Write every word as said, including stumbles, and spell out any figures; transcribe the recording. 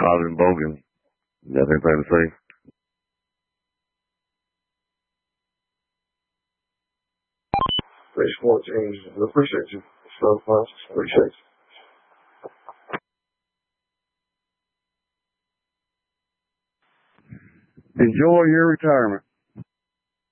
Robin Bogan. You got anything to say? Page fourteen. I appreciate you. So much. Appreciate you. Enjoy your retirement.